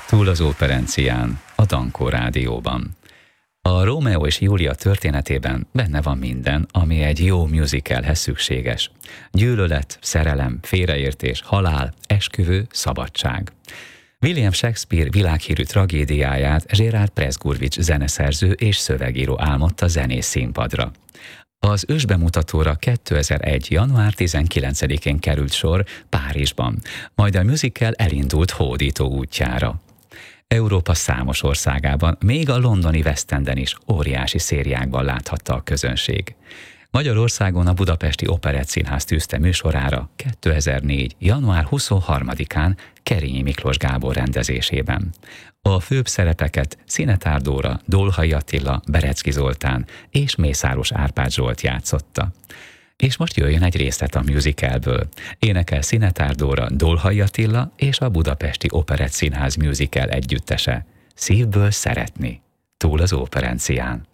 Túl az operencián, a Dankó Rádióban. A Rómeó és Júlia történetében benne van minden, ami egy jó musicalhez szükséges. Gyűlölet, szerelem, félreértés, halál, esküvő, szabadság. William Shakespeare világhírű tragédiáját Gerard Presgurvics zeneszerző és szövegíró álmodta zenész színpadra. Az ősbemutatóra 2001. január 19-én került sor Párizsban, majd a musical elindult hódító útjára. Európa számos országában, még a londoni West Enden is óriási szériákban láthatta a közönség. Magyarországon a Budapesti Operettszínház tűzte műsorára 2004. január 23-án Kerényi Miklós Gábor rendezésében. A főbb szerepeket Szinetár Dóra, Dolhai Attila, Berecki Zoltán és Mészáros Árpád Zsolt játszotta. És most jöjjön egy részlet a musicalből. Énekel Szinetár Dóra, Dolhai Attila és a Budapesti Operettszínház musical együttese. Szívből szeretni. Túl az operencián.